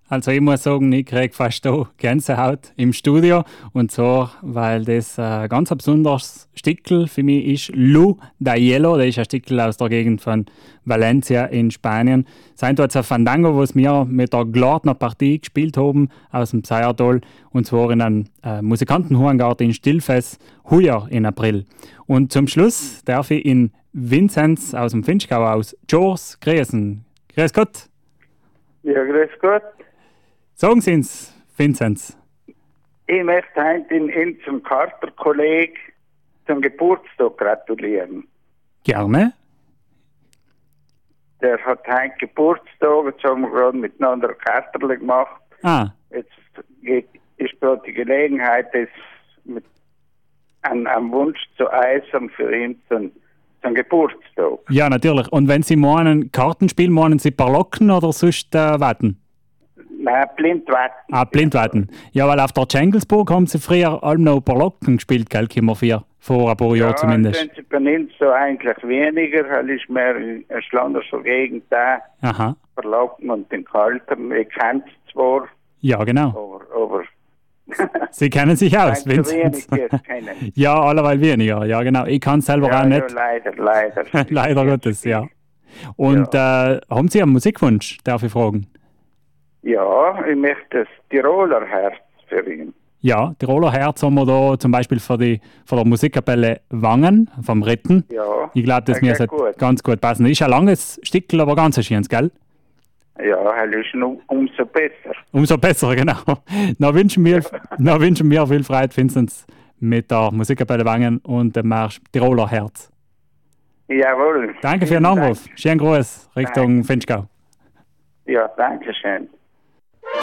Also ich muss sagen, ich kriege fast hier Gänsehaut im Studio. Und zwar, weil das ein ganz besonderes Stickel für mich ist. Lu da Hielo, das ist ein Stickel aus der Gegend von Valencia in Spanien. Sein dort ein Fandango, was wir mit der Glartner Partie gespielt haben aus dem Zayertal. Und zwar in einem Musikantenhurengarten in Stilfes, heuer in April. Und zum Schluss darf ich in Vinzenz aus dem Finchgau aus Jors grüßen. Grüß Gott. Ja, grüß Gott. Sagen Sie uns, Vinzenz. Ich möchte heute unserem Carter-Kollegen zum Geburtstag gratulieren. Gerne. Der hat heute Geburtstag, jetzt haben wir gerade miteinander ein Karterle gemacht. Jetzt ist gerade die Gelegenheit, das mit einem Wunsch zu äußern für ihn zum Geburtstag. Ja, natürlich. Und wenn Sie meinen Kartenspiel, meinen Sie Parlocken oder sonst Wetten? Nein, Blindwetten. Blindwetten. Ja, weil auf der Tschengelsburg haben Sie früher alle noch Parlocken gespielt, gell, vor ein paar Jahren zumindest. Ja, sind bei uns so eigentlich weniger, weil ich mehr in einer schlanderschen Gegend da. Aha. Parlocken und den Kaltern. Ich kenne es zwar. Ja, genau. Aber Sie kennen sich aus, Vinzenz. Ja, alleweil weniger. Ja, genau. Ich kann es selber auch nicht. Ja, leider. Leider Gottes, ja. Und haben Sie einen Musikwunsch, darf ich fragen? Ja, ich möchte das Tiroler Herz für ihn. Ja, Tiroler Herz haben wir da zum Beispiel von der Musikkapelle Wangen, vom Ritten. Ja, ich glaube, das müsste ganz gut passen. Ist ein langes Stickel, aber ganz schönes, gell? Ja, das ist umso besser. Umso besser, genau. Dann wünschen wir viel Freude, Vinzenz, mit der Musikkapelle Wangen und dem Marsch Tiroler Herz. Jawohl. Danke für den Anruf. Schönen Gruß Richtung Finchgau. Ja, danke schön.